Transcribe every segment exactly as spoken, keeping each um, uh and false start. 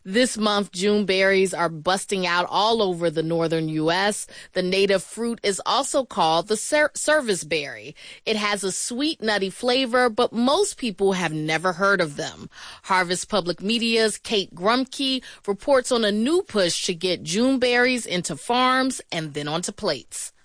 This month, June berries are busting out all over the northern U S. The native fruit is also called the ser- service berry. It has a sweet, nutty flavor, but most people have never heard of them. Harvest Public Media's Kate Grumke reports on a new push to get June berries into farms and then onto plates.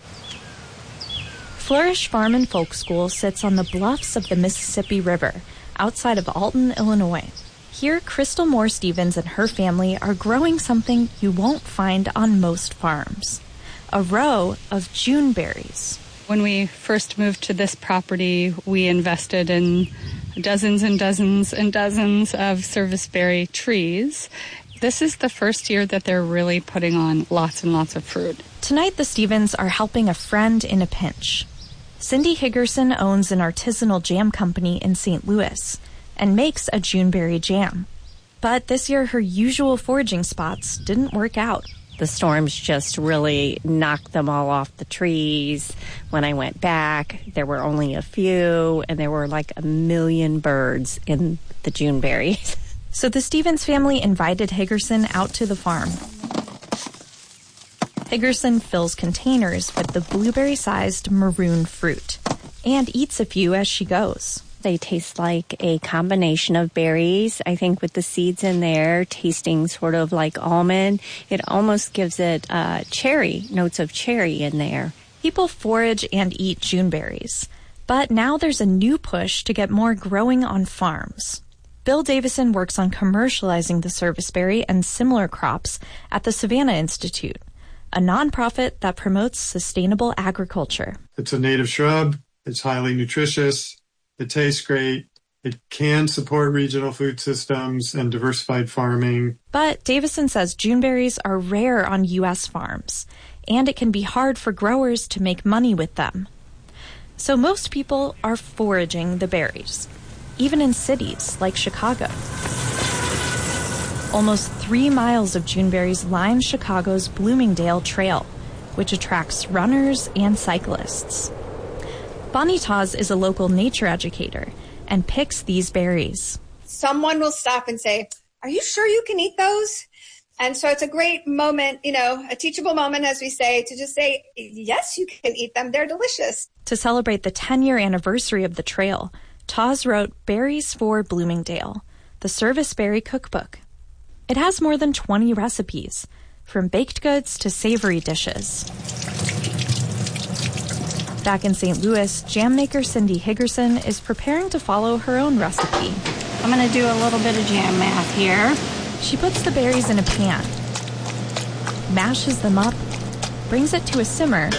Flourish Farm and Folk School sits on the bluffs of the Mississippi River, outside of Alton, Illinois. Here, Crystal Moore Stevens and her family are growing something you won't find on most farms, a row of June berries. When we first moved to this property, we invested in dozens and dozens and dozens of service berry trees. This is the first year that they're really putting on lots and lots of fruit. Tonight, the Stevens are helping a friend in a pinch. Cindy Higgerson owns an artisanal jam company in Saint Louis and makes a Juneberry jam. But this year, her usual foraging spots didn't work out. The storms just really knocked them all off the trees. When I went back, there were only a few, and there were like a million birds in the Juneberries. So the Stevens family invited Higgerson out to the farm. Higgerson fills containers with the blueberry-sized maroon fruit and eats a few as she goes. They taste like a combination of berries, I think, with the seeds in there, tasting sort of like almond. It almost gives it uh, cherry, notes of cherry in there. People forage and eat Juneberries, but now there's a new push to get more growing on farms. Bill Davison works on commercializing the serviceberry and similar crops at the Savannah Institute, a nonprofit that promotes sustainable agriculture. It's a native shrub. It's highly nutritious. It tastes great. It can support regional food systems and diversified farming. But Davison says Juneberries are rare on U S farms, and it can be hard for growers to make money with them. So most people are foraging the berries, even in cities like Chicago. Almost three miles of Juneberries line Chicago's Bloomingdale Trail, which attracts runners and cyclists. Bonnie Taz is a local nature educator and picks these berries. Someone will stop and say, "Are you sure you can eat those?" And so it's a great moment, you know, a teachable moment, as we say, to just say, yes, you can eat them. They're delicious. To celebrate the ten-year anniversary of the trail, Taz wrote Berries for Bloomingdale, the Service Berry Cookbook. It has more than twenty recipes, from baked goods to savory dishes. Back in Saint Louis, jam maker Cindy Higgerson is preparing to follow her own recipe. I'm going to do a little bit of jam math here. She puts the berries in a pan, mashes them up, brings it to a simmer,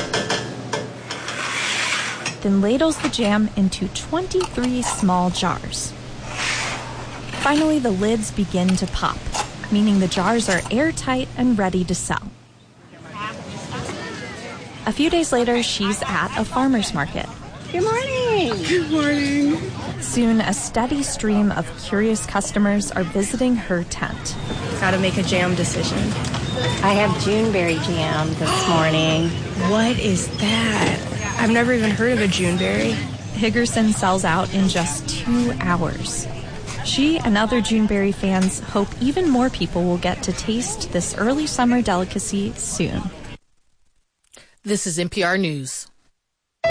then ladles the jam into twenty-three small jars. Finally, the lids begin to pop, meaning the jars are airtight and ready to sell. A few days later, she's at a farmer's market. Good morning. Good morning. Soon, a steady stream of curious customers are visiting her tent. Got to make a jam decision. I have Juneberry jam this morning. What is that? I've never even heard of a Juneberry. Higgerson sells out in just two hours. She and other Juneberry fans hope even more people will get to taste this early summer delicacy soon. This is N P R News.